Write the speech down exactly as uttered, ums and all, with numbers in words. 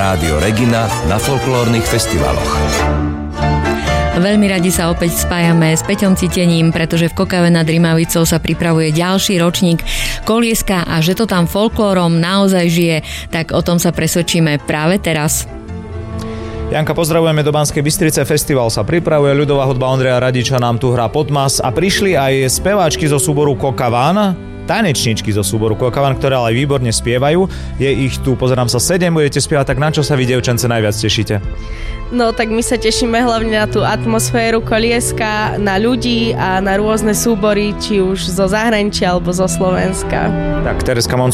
Rádio Regina na folklórnych festivaloch. Veľmi radi sa opäť spájame s Peťom Citením, pretože v Kokave nad Rimavicou sa pripravuje ďalší ročník kolieska a že to tam folklórom naozaj žije, tak o tom sa presvedčíme práve teraz. Janka, pozdravujeme do Banskej Bystrice. Festival sa pripravuje, ľudová hudba Ondreja Radiča nám tu hrá Podmas a prišli aj speváčky zo súboru Kokaván, tanečničky zo súboru Kokaván, ktoré ale aj výborne spievajú. Je ich tu, pozerám sa, sedem, budete spievať, tak na čo sa vy, dievčence, najviac tešíte? No tak my sa tešíme hlavne na tú atmosféru kolieska, na ľudí a na rôzne súbory, či už zo zahraničia alebo zo Slovenska. Tak Tereska Monc